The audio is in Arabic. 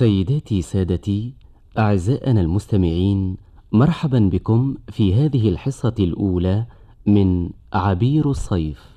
سيداتي سادتي أعزائنا المستمعين، مرحبا بكم في هذه الحصة الأولى من عبير الصيف.